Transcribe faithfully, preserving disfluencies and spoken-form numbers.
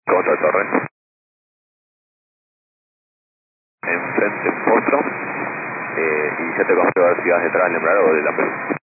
¿Cómo está Torre? Enfrente Postro, eh, y ya te confío a ver si vas detrás del Embraer o de la P.